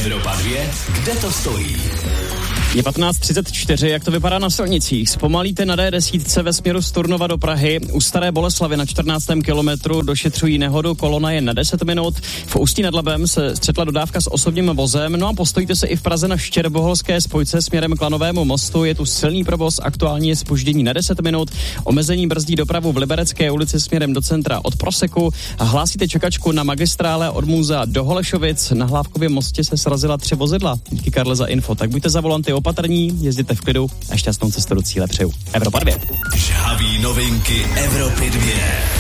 Evropa 2, kde to stojí? Je 15:34, jak to vypadá na silnicích? Zpomalíte na D10 ve směru z Turnova do Prahy. U Staré Boleslavy na 14. kilometru došetřují nehodu, kolona je na 10 minut. V Ústí nad Labem se střetla dodávka s osobním vozem. No a postojíte se i v Praze na Štěrboholské spojce směrem k Lanovému mostu. Je tu silný provoz, aktuálně je zpoždění na 10 minut. Omezení brzdí dopravu v Liberecké ulici směrem do centra od Proseku. Hlásíte čekačku na magistrále od Muzea do Holešovic. Na Hlávkově mostě se srazila 3 vozidla. Díky, Karle, za info. Tak buďte za volanty opatrní, jezděte v klidu a šťastnou cestu do cíle přeju. Evropa 2. Žhaví novinky Evropy 2.